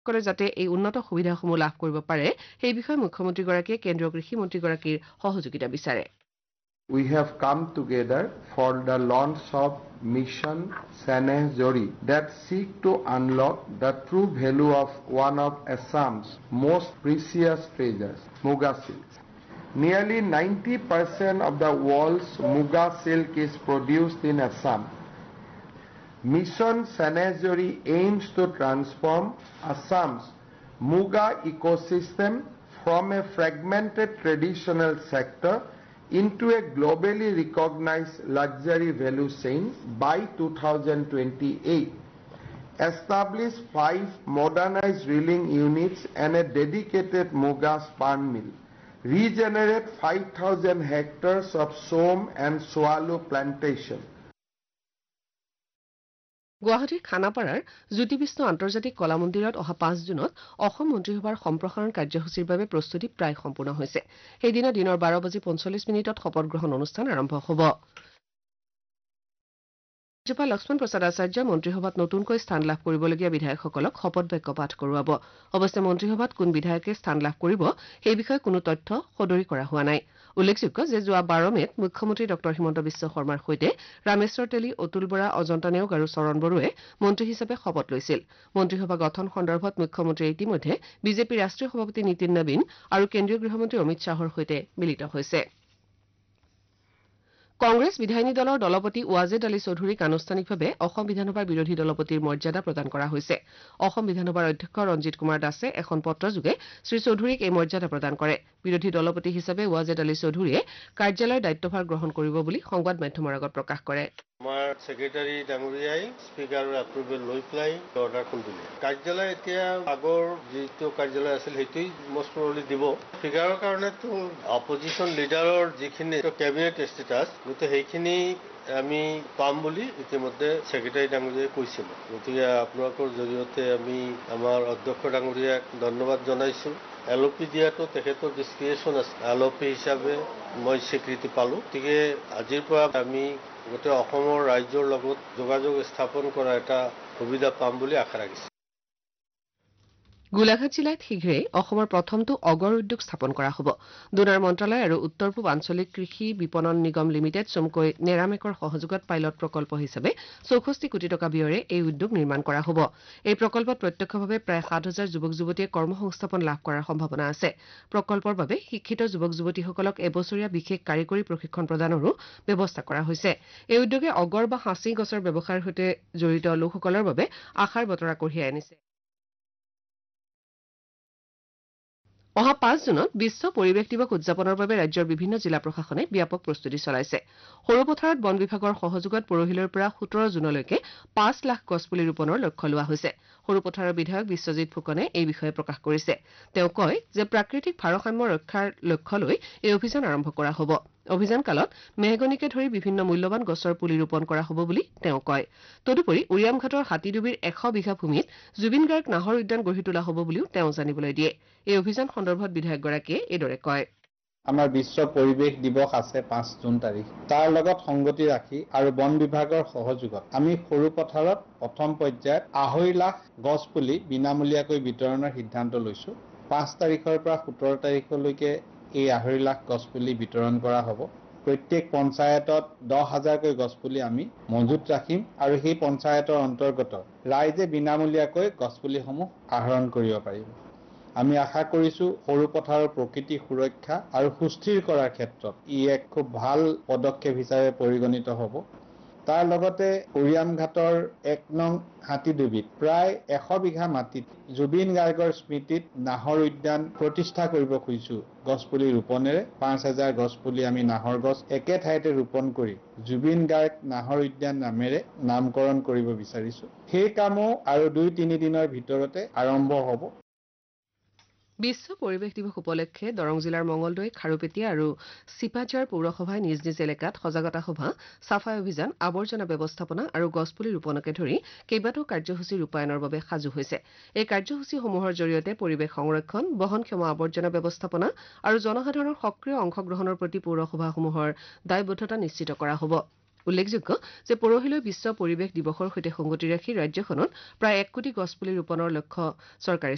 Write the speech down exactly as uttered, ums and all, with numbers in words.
কৰে যাতে এই উন্নত সুবিধাসমূহ লাভ কৰিব পাৰে সেই বিষয়ে মুখ্যমন্ত্ৰীগৰাকীয়ে কেন্দ্ৰীয় কৃষি মন্ত্ৰীগৰাকীৰ সহযোগিতা বিচাৰে We have come together for the launch of Mission Sanehjori that seek to unlock the true value of one of Assam's most precious treasures, Muga silk. Nearly ninety percent of the world's Muga silk is produced in Assam. Mission Sanehjori aims to transform Assam's Muga ecosystem from a fragmented traditional sector into a globally recognized luxury value chain by two thousand twenty-eight. Establish five modernized reeling units and a dedicated Muga spun mill. Regenerate five thousand hectares of som and swallow plantation. গুৱাহাটীৰ খানাপাৰাৰ জ্যোতিবিষ্ণু আন্তৰ্জাতিক কলা মন্দিৰত অহা পাঁচ জুনত অসম মন্ত্ৰীসভাৰ সম্প্ৰসাৰণ কাৰ্যসূচীৰ বাবে প্ৰস্তুতি প্ৰায় সম্পূৰ্ণ হৈছে সেইদিনা দিনৰ বাৰ বাজি পঞ্চল্লিছ মিনিটত শপত গ্ৰহণ অনুষ্ঠান আৰম্ভ হ'ব ৰাজ্যপাল লক্ষ্মণ প্ৰসাদ আচাৰ্যই মন্ত্ৰীসভাত নতুনকৈ স্থান লাভ কৰিবলগীয়া বিধায়কসকলক শপত বাক্য পাঠ কৰোৱাব অৱশ্যে মন্ত্ৰীসভাত কোন বিধায়কে স্থান লাভ কৰিব সেই বিষয়ে কোনো তথ্য সদৰি কৰা হোৱা নাই উল্লেখযোগ্য যে যোৱা বাৰ মেত মুখ্যমন্ত্ৰী ডক্টৰ হিমন্ত বিশ্ব শৰ্মাৰ সৈতে ৰামেশ্বৰ তেলী অতুল বৰা অজন্তা নেওগ আৰু চৰণ বড়োৱে মন্ত্ৰী হিচাপে শপত লৈছিল মন্ত্ৰীসভা গঠন সন্দৰ্ভত মুখ্যমন্ত্ৰীয়ে ইতিমধ্যে বিজেপিৰ ৰাষ্ট্ৰীয় সভাপতি নীতিন নবীন আৰু কেন্দ্ৰীয় গৃহমন্ত্ৰী অমিত শ্বাহৰ সৈতে মিলিত হৈছে কংগ্ৰেছ বিধায়িনী দলৰ দলপতি ৱাজেদ আলী চৌধুৰীক আনুষ্ঠানিকভাৱে অসম বিধানসভাৰ বিৰোধী দলপতিৰ মৰ্যাদা প্ৰদান কৰা হৈছে অসম বিধানসভাৰ অধ্যক্ষ ৰঞ্জিত কুমাৰ দাসে এখন পত্ৰযোগে শ্ৰী চৌধুৰীক এই মৰ্যাদা প্ৰদান কৰে বিৰোধী দলপতি হিচাপে ৱাজেদ আলী চৌধুৰীয়ে কাৰ্যালয়ৰ দায়িত্বভাৰ গ্ৰহণ কৰিব বুলি সংবাদ মাধ্যমৰ আগত প্ৰকাশ কৰে আমাৰ সেক্ৰেটাৰী ডাঙৰীয়াই স্পিকাৰৰ এপ্ৰুভেল লৈ পেলাই অৰ্ডাৰ কৰি দিলে কাৰ্যালয় এতিয়া আগৰ যিটো কাৰ্যালয় আছিল সেইটোৱেই মষ্ট প্ৰবলি দিব স্পিকাৰৰ কাৰণেতো অপজিশ্যন লিডাৰৰ যিখিনি কেবিনেট ষ্টেটাছ গতিকে সেইখিনি আমি পাম বুলি ইতিমধ্যে সেক্ৰেটাৰী ডাঙৰীয়াই কৈছিল গতিকে আপোনালোকৰ জৰিয়তে আমি আমাৰ অধ্যক্ষ ডাঙৰীয়াক ধন্যবাদ জনাইছোঁ এল অ' পি দিয়াটো তেখেতৰ ডিছক্ৰিয়েশ্যন আছে এল অ' পি হিচাপে মই স্বীকৃতি পালোঁ গতিকে আজিৰ পৰা আমি গোটেই অসমৰ ৰাইজৰ লগত যোগাযোগ স্থাপন কৰা এটা সুবিধা পাম বুলি আশা ৰাখিছোঁ গোলাঘাট জিলাত শীঘ্ৰেই অসমৰ প্ৰথমটো অগৰ উদ্যোগ স্থাপন কৰা হ'ব ডোনাৰ মন্ত্ৰালয় আৰু উত্তৰ পূব আঞ্চলিক কৃষি বিপণন নিগম লিমিটেড চমুকৈ নেৰামেকৰ সহযোগত পাইলট প্ৰকল্প হিচাপে চৌষষ্ঠি কোটি টকা ব্যয়েৰে এই উদ্যোগ নিৰ্মাণ কৰা হ'ব এই প্ৰকল্পত প্ৰত্যক্ষভাৱে প্ৰায় সাত হাজাৰ যুৱক যুৱতীয়ে কৰ্মসংস্থাপন লাভ কৰাৰ সম্ভাৱনা আছে প্ৰকল্পৰ বাবে শিক্ষিত যুৱক যুৱতীসকলক এবছৰীয়া বিশেষ কাৰিকৰী প্ৰশিক্ষণ প্ৰদানৰো ব্যৱস্থা কৰা হৈছে এই উদ্যোগে অগৰ বা সাঁচি গছৰ ব্যৱসায়ৰ সৈতে জড়িত লোকসকলৰ বাবে আশাৰ বতৰা কঢ়িয়াই আনিছে অহা পাঁচ জুনত বিশ্ব পৰিৱেশ দিৱস উদযাপনৰ বাবে ৰাজ্যৰ বিভিন্ন জিলা প্ৰশাসনে ব্যাপক প্ৰস্তুতি চলাইছে সৰুপথাৰত বন বিভাগৰ সহযোগত পৰহিলৈৰ পৰা সোতৰ জুনলৈকে পাঁচ লাখ গছপুলি ৰোপণৰ লক্ষ্য লোৱা হৈছে সৰুপথাৰৰ বিধায়ক বিশ্বজিৎ ফুকনে এই বিষয়ে প্ৰকাশ কৰিছে তেওঁ কয় যে প্ৰাকৃতিক ভাৰসাম্য ৰক্ষাৰ লক্ষ্য লৈ এই অভিযান আৰম্ভ কৰা হ'ব অভিযান কালত মেহগনিকে ধৰি বিভিন্ন মূল্যৱান গছৰ পুলি ৰোপণ কৰা হ'ব বুলি তেওঁ কয় তদুপৰি উৰিয়ামঘাটৰ হাতীডুবিৰ এশ বিঘা ভূমিত জুবিন গাৰ্গ নাহৰ উদ্যান গঢ়ি তোলা হ'ব বুলিও তেওঁ জানিবলৈ দিয়ে এই অভিযান সন্দৰ্ভত বিধায়কগৰাকীয়ে এইদৰে কয় আমাৰ বিশ্ব পৰিৱেশ দিৱস আছে পাঁচ জুন তাৰিখ তাৰ লগত সংগতি ৰাখি আৰু বন বিভাগৰ সহযোগত আমি সৰু পথাৰত প্ৰথম পৰ্যায়ত আঢ়ৈ লাখ গছ পুলি বিনামূলীয়াকৈ বিতৰণৰ সিদ্ধান্ত লৈছো পাঁচ তাৰিখৰ পৰা সোতৰ তাৰিখলৈকে এই আঢ়ৈ লাখ গছ পুলি বিতৰণ কৰা হ'ব প্ৰত্যেক পঞ্চায়তত দহ হাজাৰকৈ গছ পুলি আমি মজুত ৰাখিম আৰু সেই পঞ্চায়তৰ অন্তৰ্গত ৰাইজে বিনামূলীয়াকৈ গছ পুলিসমূহ আহৰণ কৰিব পাৰিব আমি আশা কৰিছো সৰু পথাৰৰ প্ৰকৃতি সুৰক্ষা আৰু সুস্থিৰ কৰাৰ ক্ষেত্ৰত ই এক খুব ভাল পদক্ষেপ হিচাপে পৰিগণিত হ'ব তাৰ লগতে উৰিয়ামঘাটৰ এক নং হাতীডুবিত প্ৰায় এশ বিঘা মাটিত জুবিন গাৰ্গৰ স্মৃতিত নাহৰ উদ্যান প্ৰতিষ্ঠা কৰিব খুজিছো গছপুলি ৰোপণেৰে পাঁচ হাজাৰ গছপুলি আমি নাহৰ গছ একে ঠাইতে ৰোপণ কৰি জুবিন গাৰ্গ নাহৰ উদ্যান নামেৰে নামকৰণ কৰিব বিচাৰিছো সেই কামো আৰু দুই তিনি দিনৰ ভিতৰতে আৰম্ভ হ'ব বিশ্ব পৰিৱেশ দিৱস উপলক্ষে দৰং জিলাৰ মঙলদৈ খাৰুপেটীয়া আৰু চিপাঝাৰ পৌৰসভাই নিজ নিজ এলেকাত সজাগতা সভা সাফাই অভিযান আৱৰ্জনা ব্যৱস্থাপনা আৰু গছপুলি ৰোপণকে ধৰি কেইবাটাও কাৰ্যসূচী ৰূপায়ণৰ বাবে সাজু হৈছে এই কাৰ্যসূচীসমূহৰ জৰিয়তে পৰিৱেশ সংৰক্ষণ বহনক্ষম আৱৰ্জনা ব্যৱস্থাপনা আৰু জনসাধাৰণৰ সক্ৰিয় অংশগ্ৰহণৰ প্ৰতি পৌৰসভাসমূহৰ দায়বদ্ধতা নিশ্চিত কৰা হ'ব উল্লেখযোগ্য যে পৰহিলৈ বিশ্ব পৰিৱেশ দিৱসৰ সৈতে সংগতি ৰাখি ৰাজ্যখনত প্ৰায় এক কোটি গছপুলি ৰোপণৰ লক্ষ্য চৰকাৰে